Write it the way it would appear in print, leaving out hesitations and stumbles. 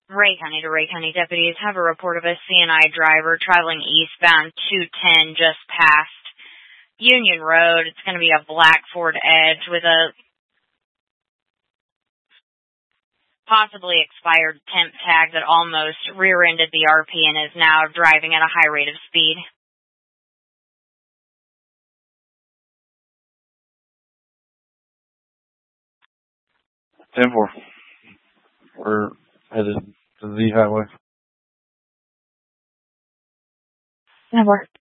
Ray County to Ray County deputies have a report of a CNI driver traveling eastbound 210 just past Union Road. It's going to be a black Ford Edge with a possibly expired temp tag that almost rear-ended the RP and is now driving at a high rate of speed. 10-4. We're headed to the highway. 10-4.